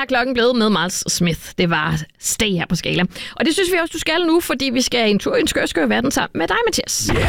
er klokken blevet med Miles Smith. Det var Stay her på Skala. Og det synes vi også, du skal nu, fordi vi skal en tur i en skør verden sammen med dig, Mathias. Yeah.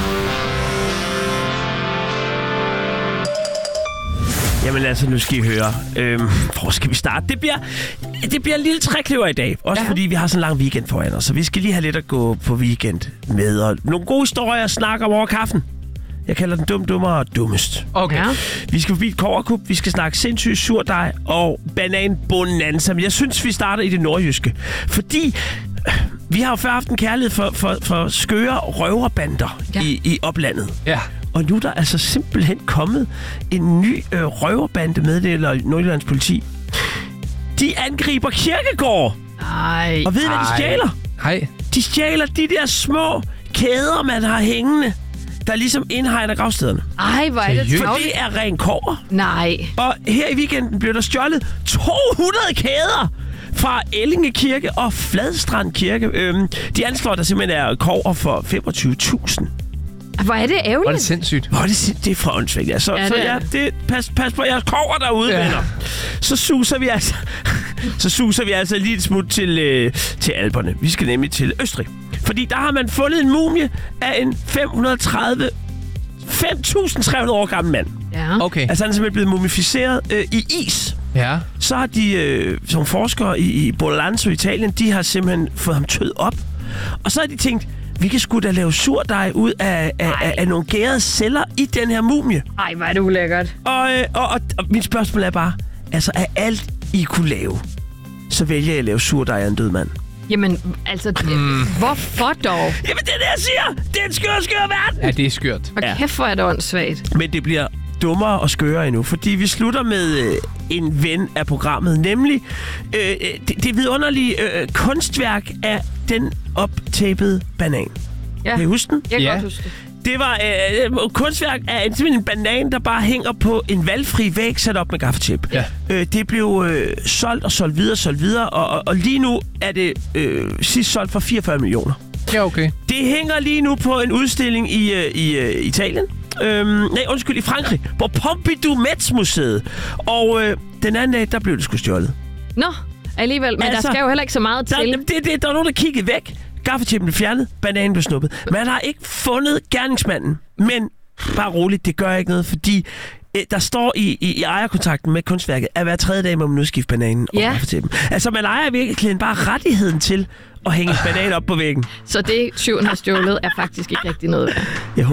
Jamen altså, nu skal I høre. Hvor skal vi starte? Det bliver en lille trækløver i dag. Også fordi vi har sådan en lang weekend foran os. Så vi skal lige have lidt at gå på weekend med. Og nogle gode historier at snakke om over kaffen. Jeg kalder den dum, dummere og dummest. Okay. Ja. Vi skal forbi et kobberkup. Vi skal snakke sindssygt surdej og bananbonanza. Men jeg synes, vi starter i det nordjyske. Fordi vi har jo før haft en kærlighed for skøre røverbander i oplandet. Ja. Og nu er der altså simpelthen kommet en ny røverbande, meddeler Nordjyllands politi. De angriber kirkegård. Nej. Og ved I, hvad de stjæler? Nej. De stjæler de der små kæder, man har hængende, der ligesom indhegner gravstederne. Ej, hvor er det for det er ren kobber. Nej. Og her i weekenden blev der stjålet 200 kæder fra Ellinge Kirke og Fladstrand Kirke. De anslår, der simpelthen er kobber for 25.000. Hvor er det ærgerligt. Hvor er det sindssygt. Det er for åndssvagt. Ja. Pas på jeres kobber derude, venner. Så suser vi altså lige et smut til Alperne. Vi skal nemlig til Østrig. Fordi der har man fundet en mumie af en 5.300 år gammel mand. Ja. Okay. Altså han er simpelthen blevet mumificeret i is. Ja. Så har de, som forskere i Bollanzo, Italien, de har simpelthen fået ham tøet op. Og så har de tænkt, vi kan sgu da lave surdej ud af nogle gærede celler i den her mumie. Ej, hvor er det ulækkert. Og mit spørgsmål er bare, altså af alt I kunne lave, så vælger jeg at lave surdej af en død mand. Jamen, altså, hvorfor dog? Jamen, det er det, jeg siger. Det er en skør verden. Ja, det er skørt. Og kæft, hvor er det åndssvagt. Men det bliver dummere og skørere endnu, fordi vi slutter med en ven af programmet, nemlig det vidunderlige kunstværk af den optapede banan. Ja. Kan I huske den? Jeg kan godt huske det. Det var kunstværk af simpelthen en banan, der bare hænger på en valgfri væg, sat op med gaffatape. Ja. Det blev solgt videre, og lige nu er det sidst solgt for 44 millioner. Ja, okay. Det hænger lige nu på en udstilling i Italien. I Frankrig, på Pompidou-Metz-museet. Og den anden dag, der blev det sgu stjålet. Nå, alligevel. Men altså, der skal jo heller ikke så meget til. Der er nogen, der kiggede væk. Gaffatapen blev fjernet, bananen blev snuppet. Man har ikke fundet gerningsmanden. Men bare roligt, det gør ikke noget, fordi der står i ejerkontrakten med kunstværket, at hver tredje dag må man udskifte bananen og gaffatapen. Altså, man ejer virkelig bare rettigheden til at hænge en banan op på væggen. Så det, tyven har stjålet, er faktisk ikke rigtig noget værd.